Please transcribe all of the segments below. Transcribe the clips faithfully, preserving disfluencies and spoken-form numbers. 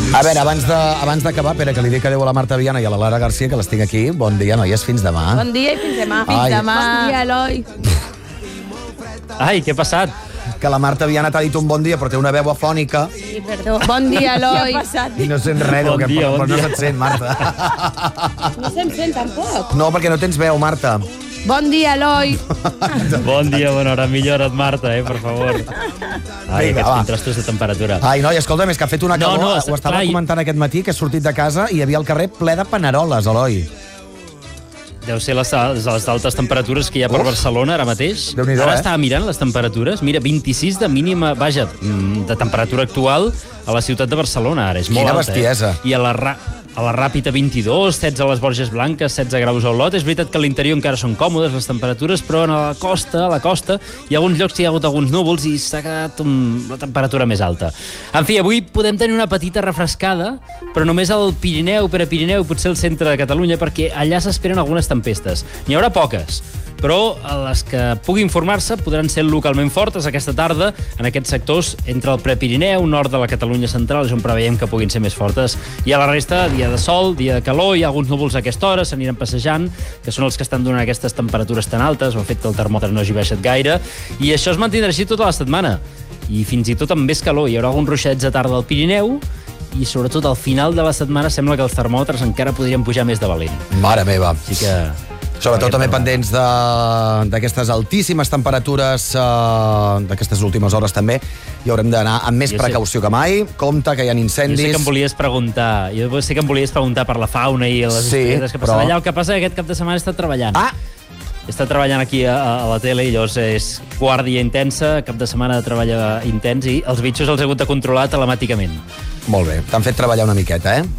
A veure, abans de, abans d'acabar, Pere, que li dic adéu a la Marta Viana i a la Lara Garcia, que les tinc aquí. Bon dia, noies, fins demà. Bon dia i fins demà. Ai. Fins demà. Bon dia, Eloi. Ai, què ha passat? Que la Marta Viana t'ha dit un bon dia, però té una veu afònica. Sí, perdó. Bon dia, Eloi. Què ha passat? I no sent res, Bon que, dia, però, bon però no dia. se't sent, Marta. No se'm sent, tampoc. No, perquè no tens veu, Marta. Bon dia, Eloi. Bon dia, bona hora. Millora't, Marta, eh, per favor. Ai, Vinga, aquests va. contrastos de temperatura. Ai, noi, escolta, més que ha fet una No, calor, no, ho estava clar, i- comentant aquest matí, que he sortit de casa i hi havia el carrer ple de paneroles, Eloi. Deu ser les, les altes temperatures que hi ha per Uf. Barcelona ara mateix. Déu-n'hi-do, Ara eh? estava mirant les temperatures. Mira, vint-i-sis de mínima, vaja, mm, de temperatura actual a la ciutat de Barcelona. Ara és molt Quina alta, bestiesa. eh? I a la, Ra- a la Ràpita vint-i-dos, setze a les Borges Blanques, setze graus a Olot. És veritat que a l'interior encara són còmodes les temperatures, però a la costa, a la costa, hi ha alguns llocs que hi ha hagut alguns núvols i s'ha quedat un, la temperatura més alta. En fi, avui podem tenir una petita refrescada, però només al Pirineu, per a Pirineu, potser al centre de Catalunya, perquè allà s'esperen algunes tempestes. N'hi haurà poques, però les que puguin formar-se podran ser localment fortes aquesta tarda en aquests sectors entre el Prepirineu, nord de la Catalunya central, és on preveiem que puguin ser més fortes, i a la resta, dia de sol, dia de calor, hi ha alguns núvols a aquesta hora, s'aniran passejant, que són els que estan donant aquestes temperatures tan altes, o han fet que el termòmetre no hagi baixat gaire, i això es mantindrà així tota la setmana, i fins i tot amb més calor. Hi haurà alguns ruixats a tarda al Pirineu, i sobretot al final de la setmana sembla que els termòmetres encara podrien pujar més de valent. Mare meva. Així que... Sobretot també Aquest pendents de- d'aquestes altíssimes temperatures, eh, d'aquestes últimes hores també, i haurem d'anar amb més Jo sé. precaució que mai. Compte que hi ha Jo incendis. sé que em volies preguntar, jo sé que em volies preguntar per la fauna i les Sí, historietes que passen però- allà. El que passa és que aquest cap de setmana he estat treballant. Ah, He estat treballant aquí a, a la tele i llavors és quart dia intensa, cap de setmana de treball intens, i els bitxos els he hagut de controlar telemàticament. molt bé, t'han fet treballar una miqueta, eh?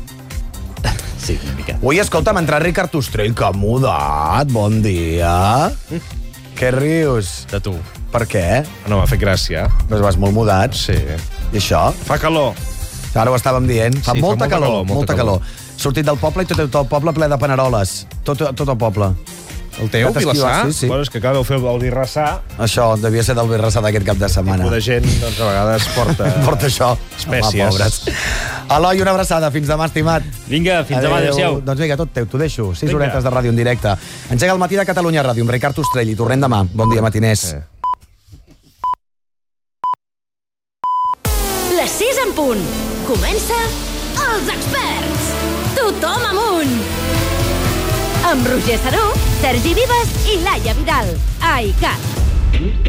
Sí, una mica. Ui, escolta, m'ha entrat Ricard Ostrell, que mudat, bon dia. Què rius? De tu. Per què? No, m'ha fet gràcia. Doncs vas molt mudat. Sí. I això? Fa calor. Ara ho estàvem dient. Fa Sí, fa molta molta calor, calor, molta molta calor. Sortit del poble i tot, tot el poble ple de paneroles. Tot, tot el poble. El teu, Ja t'esquives, Vilassar? sí, sí. Bueno, és que acabeu fer el birrassar. Això devia ser del Birrassar d'aquest cap de setmana. Tipus de gent, doncs, a vegades porta... Porta això. Espècies. Home, pobres. Eloi, una abraçada. Fins demà, estimat. Vinga, fins demà, adéu-siau. Doncs vinga, tot teu, t'ho deixo. Sis Vinga. horetes de ràdio en directe. Engega el matí de Catalunya Ràdio amb Ricard Ostrell i tornem demà. Bon dia, matiners. Sí. Les sis en punt. Comença Els Experts. Tothom amunt. Amb Roger Saró, Sergi Vives i Laia Vidal. A I C A T.